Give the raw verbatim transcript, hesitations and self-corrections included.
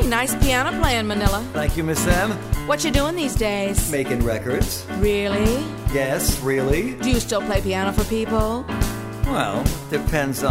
Hey, nice piano playing, Manila. Thank you, Miss M. What you doing these days? Making records. Really? Yes, really? Do you still play piano for people? Well, depends